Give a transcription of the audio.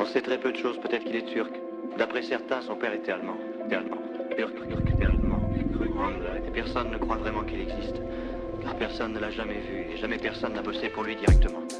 On sait très peu de choses, peut-être qu'il est turc. D'après certains, son père était allemand. Turc, était allemand. Et personne ne croit vraiment qu'il existe. Car personne ne l'a jamais vu et jamais personne n'a bossé pour lui directement.